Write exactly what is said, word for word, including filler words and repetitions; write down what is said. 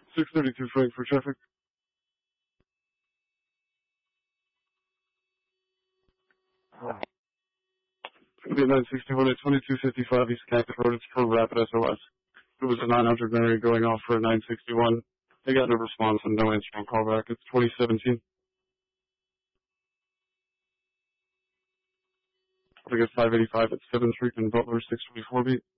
six thirty-two Frankfurt traffic. nine sixty-one at twenty-two fifty-five East Cactus Road. It's for Rapid S O S. It was a nine hundred Mary going off for a nine sixty-one. They got no response and no answer on callback. It's twenty seventeen. I got five eighty-five at seventh Street and Butler, six twenty-four beat.